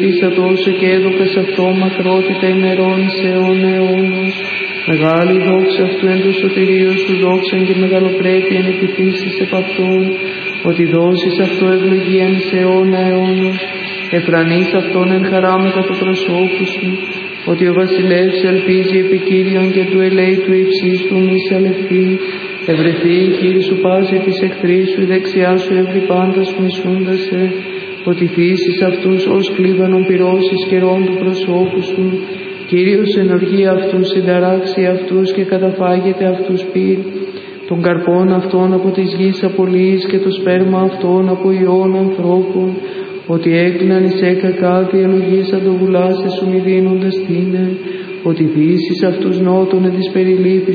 Ίσατος και έδωκας αυτό μακρότητα ημερών σε αιώνος. Μεγάλη δόξα αυτού εν το σωτηρίο σου δόξαν και μεγαλοπρέπεια εν επιθύσεις επ' αυτόν, ότι δώσεις αυτό ευλογίαν σε αιώνος. Εφρανείς αυτόν εν χαρά μετά του προσώπου σου, ότι ο βασιλεύς ελπίζει επί Κύριον και του ελέη του υψής του μη σε αλευθεί. Ευρεθεί η χείρη σου πάση της εχθρής σου, η δεξιά σου εύρη πάντας μισούντασε, ότι θύσεις αυτούς ως κλίβανον πυρώσεις καιρών του προσώπου σου. Κύριος εν οργή αυτούς συνταράξει αυτούς και καταφάγεται αυτούς πυρ. Των καρπών αυτών από της γης απολύεις και το σπέρμα αυτών από ιών ανθρώπων, ότι έκλειναν εις κακά διαλογήσαν το βουλάσαι σου μη δίνοντας τίνε, ότι θύσεις αυτούς νότων εν της περιλήπης